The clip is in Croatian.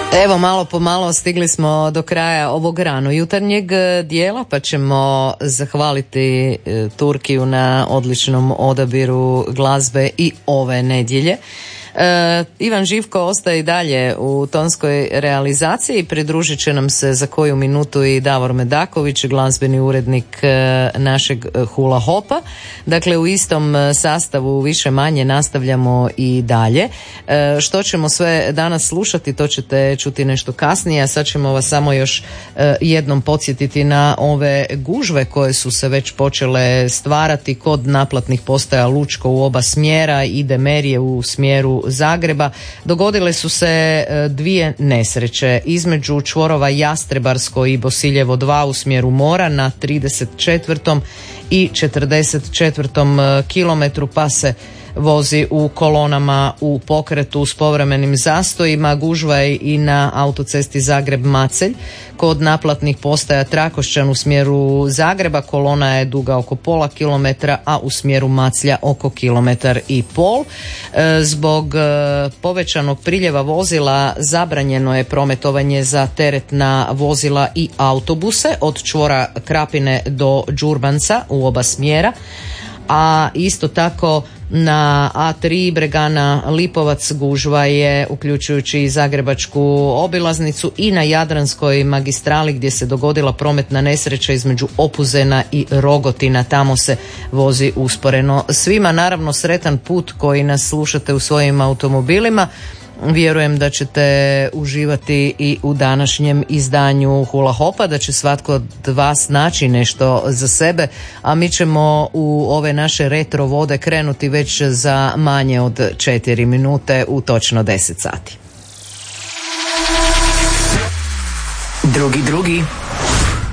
Evo, malo po malo stigli smo do kraja ovog rano jutarnjeg dijela, pa ćemo zahvaliti Turkiju na odličnom odabiru glazbe i ove nedjelje. Ivan Živko ostaje i dalje u tonskoj realizaciji. Pridružit će nam se za koju minutu i Davor Medaković, glazbeni urednik našeg Hula Hopa. Dakle, u istom sastavu više manje nastavljamo i dalje. Što ćemo sve danas slušati, to ćete čuti nešto kasnije, a sad ćemo vas samo još jednom podsjetiti na ove gužve koje su se već počele stvarati kod naplatnih postaja Lučko u oba smjera i Demerije u smjeru Zagreba. Dogodile su se dvije nesreće između čvorova Jastrebarsko i Bosiljevo 2 u smjeru mora na 34. i 44. kilometru, pa se vozi u kolonama u pokretu s povremenim zastojima. Gužva je i na autocesti Zagreb-Macelj kod naplatnih postaja Trakošćan u smjeru Zagreba. Kolona je duga oko pola kilometra, a u smjeru Maclja oko 1,5 km. Zbog povećanog priljeva vozila zabranjeno je prometovanje za teretna vozila i autobuse od čvora Krapine do Đurbanca u oba smjera, a isto tako na A3 Bregana Lipovac gužva je, uključujući i Zagrebačku obilaznicu, i na Jadranskoj magistrali gdje se dogodila prometna nesreća između Opuzena i Rogotina. Tamo se vozi usporeno. Svima naravno sretan put koji nas slušate u svojim automobilima. Vjerujem da ćete uživati i u današnjem izdanju Hula Hopa, da će svatko od vas naći nešto za sebe, a mi ćemo u ove naše retro vode krenuti već za manje od 4 minute u točno 10 sati. Drugi